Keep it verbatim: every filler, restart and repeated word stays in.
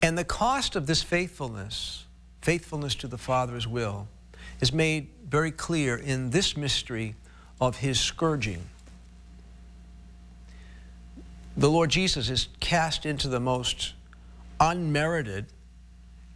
And the cost of this faithfulness, faithfulness to the Father's will, is made very clear in this mystery of his scourging. The Lord Jesus is cast into the most unmerited